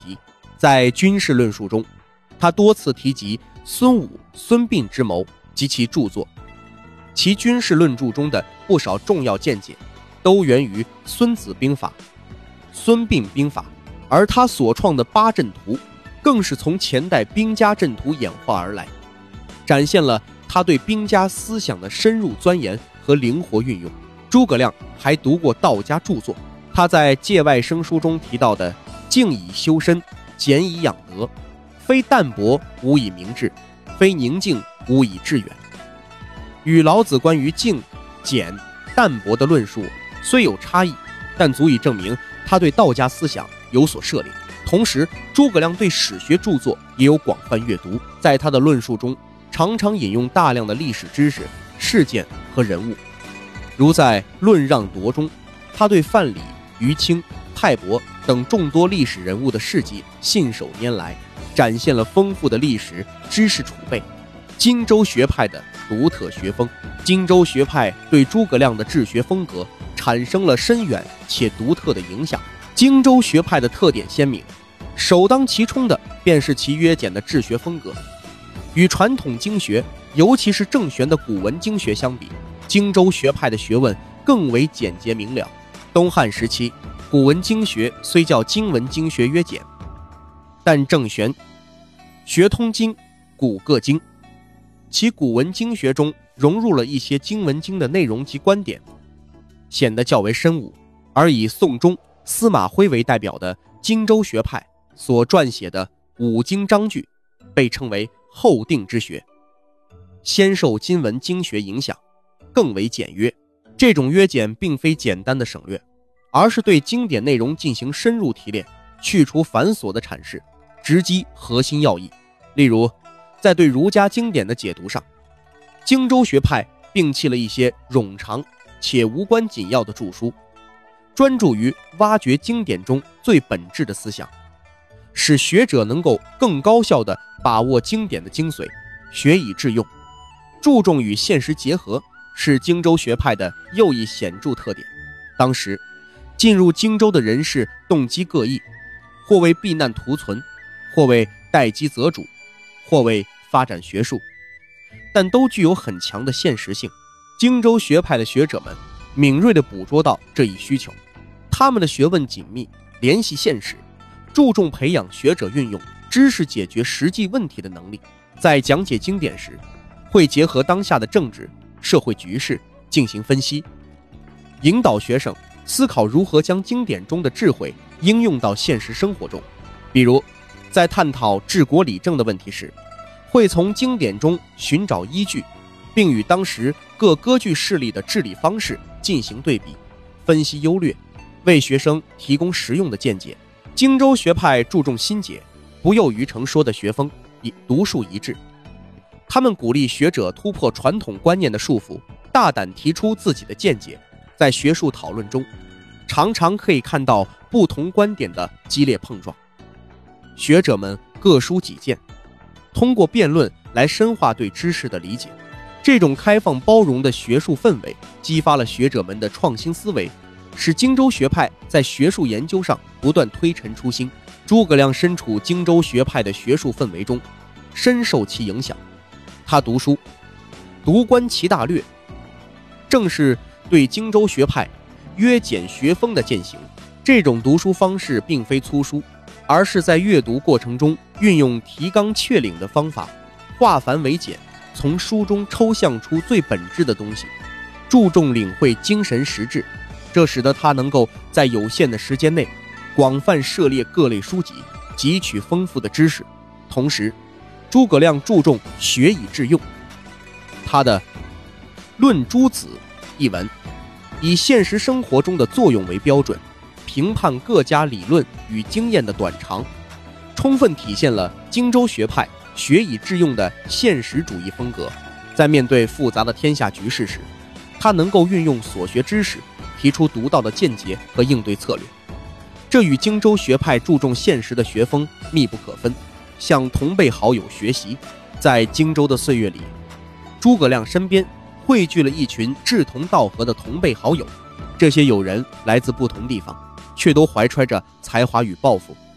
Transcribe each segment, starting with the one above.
在军事论述中，他多次提及孙武、孙膑之谋及其著作，其军事论著中的不少重要见解都源于《孙子兵法》《孙膑兵法》，而他所创的八阵图更是从前代兵家阵图演化而来，展现了他对兵家思想的深入钻研和灵活运用。诸葛亮还读过道家著作，他在《界外生书》中提到的静以修身，简以养德，非淡泊无以明志，非宁静无以致远，与老子关于静、简、淡泊的论述虽有差异，但足以证明他对道家思想有所涉猎。同时，诸葛亮对史学著作也有广泛阅读，在他的论述中常常引用大量的历史知识、事件和人物，如在《论让夺》中，他对范蠡、于青、泰伯等众多历史人物的事迹信手拈来，展现了丰富的历史知识储备。荆州学派的独特学风，荆州学派对诸葛亮的治学风格产生了深远且独特的影响。荆州学派的特点鲜明，首当其冲的便是其约简的治学风格。与传统经学，尤其是正玄的古文经学相比，荆州学派的学问更为简洁明了。东汉时期，古文经学虽叫经文经学约简，但正玄学通经、古各经，其古文经学中融入了一些经文经的内容及观点，显得较为深武。而以宋中司马徽为代表的荆州学派所撰写的五经章句，被称为后定之学，先受今文经学影响，更为简约。这种约简并非简单的省略，而是对经典内容进行深入提炼，去除繁琐的阐释，直击核心要义。例如，在对儒家经典的解读上，荆州学派摒弃了一些冗长且无关紧要的著书，专注于挖掘经典中最本质的思想，使学者能够更高效地把握经典的精髓，学以致用。注重与现实结合是荆州学派的又一显著特点。当时进入荆州的人士动机各异，或为避难图存，或为待机择主，或为发展学术，但都具有很强的现实性。荆州学派的学者们敏锐地捕捉到这一需求，他们的学问紧密，联系现实，注重培养学者运用知识解决实际问题的能力。在讲解经典时，会结合当下的政治、社会局势进行分析，引导学生思考如何将经典中的智慧应用到现实生活中。比如，在探讨治国理政的问题时，会从经典中寻找依据，并与当时各割据势力的治理方式进行对比，分析优劣，为学生提供实用的见解。荆州学派注重心解，不囿于成说的学风，以独树一帜。他们鼓励学者突破传统观念的束缚，大胆提出自己的见解。在学术讨论中，常常可以看到不同观点的激烈碰撞，学者们各抒己见，通过辩论来深化对知识的理解。这种开放包容的学术氛围激发了学者们的创新思维，使荆州学派在学术研究上不断推陈出新。诸葛亮身处荆州学派的学术氛围中，深受其影响。他读书读观其大略，正是对荆州学派约简学风的践行。这种读书方式并非粗疏，而是在阅读过程中运用提纲挈领的方法，化繁为简，从书中抽象出最本质的东西，注重领会精神实质。这使得他能够在有限的时间内广泛涉猎各类书籍，汲取丰富的知识。同时，诸葛亮注重学以致用。他的《论诸子》一文，以现实生活中的作用为标准，评判各家理论与经验的短长，充分体现了荆州学派学以致用的现实主义风格。在面对复杂的天下局势时，他能够运用所学知识，提出独到的见解和应对策略，这与荆州学派注重现实的学风密不可分。向同辈好友学习。在荆州的岁月里，诸葛亮身边汇聚了一群志同道合的同辈好友，这些友人来自不同地方，却都怀揣着才华与抱负。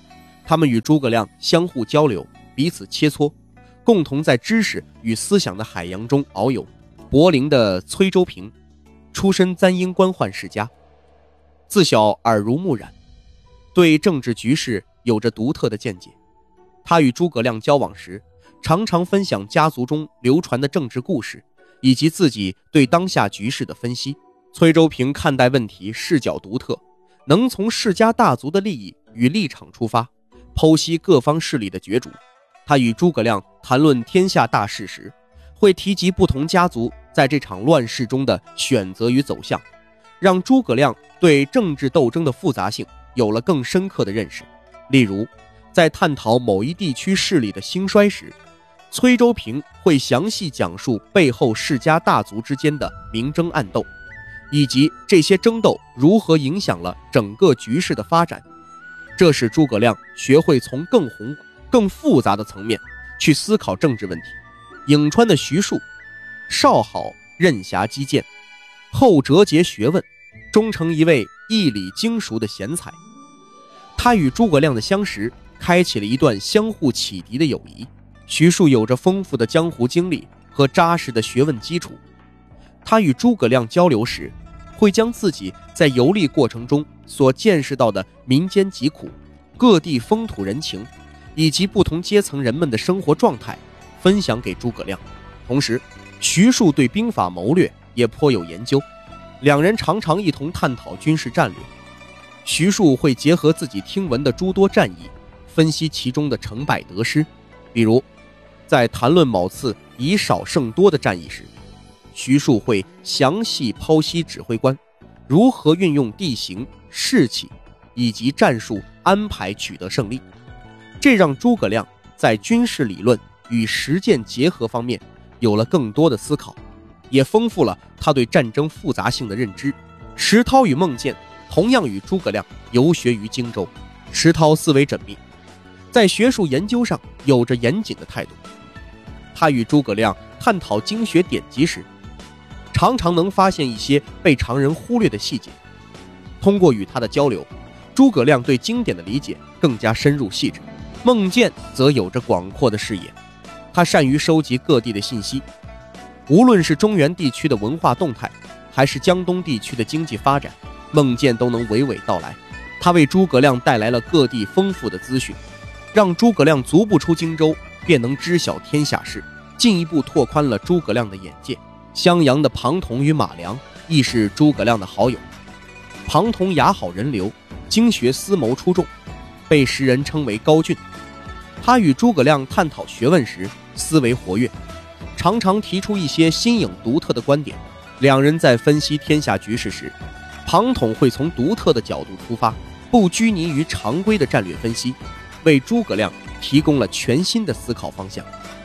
他们与诸葛亮相互交流，彼此切磋，共同在知识与思想的海洋中遨游。柏林的崔州平出身簪缨官宦世家，自小耳濡目染，对政治局势有着独特的见解。他与诸葛亮交往时，常常分享家族中流传的政治故事，以及自己对当下局势的分析。崔州平看待问题视角独特，能从世家大族的利益与立场出发，剖析各方势力的角逐。他与诸葛亮谈论天下大事时，会提及不同家族在这场乱世中的选择与走向，让诸葛亮对政治斗争的复杂性有了更深刻的认识。例如，在探讨某一地区势力的兴衰时，崔州平会详细讲述背后世家大族之间的明争暗斗，以及这些争斗如何影响了整个局势的发展。这使诸葛亮学会从更复杂的层面去思考政治问题。颍川的徐庶，少好任侠击剑，后折节学问，终成一位义理精熟的贤才。他与诸葛亮的相识开启了一段相互启迪的友谊。徐庶有着丰富的江湖经历和扎实的学问基础，他与诸葛亮交流时，会将自己在游历过程中所见识到的民间疾苦、各地风土人情，以及不同阶层人们的生活状态分享给诸葛亮。同时，徐庶对兵法谋略也颇有研究，两人常常一同探讨军事战略。徐庶会结合自己听闻的诸多战役，分析其中的成败得失。比如，在谈论某次以少胜多的战役时，徐庶会详细剖析指挥官如何运用地形、士气以及战术安排取得胜利，这让诸葛亮在军事理论与实践结合方面有了更多的思考，也丰富了他对战争复杂性的认知。石涛与孟建同样与诸葛亮游学于荆州。石涛思维缜密，在学术研究上有着严谨的态度。他与诸葛亮探讨经学典籍时，常常能发现一些被常人忽略的细节。通过与他的交流，诸葛亮对经典的理解更加深入细致。孟建则有着广阔的视野，他善于收集各地的信息，无论是中原地区的文化动态，还是江东地区的经济发展，孟建都能娓娓道来。他为诸葛亮带来了各地丰富的资讯，让诸葛亮足不出荆州便能知晓天下事，进一步拓宽了诸葛亮的眼界。襄阳的庞统与马良亦是诸葛亮的好友。庞统雅好人流，经学思谋出众，被时人称为高俊。他与诸葛亮探讨学问时思维活跃，常常提出一些新颖独特的观点。两人在分析天下局势时，庞统会从独特的角度出发，不拘泥于常规的战略分析，为诸葛亮提供了全新的思考方向。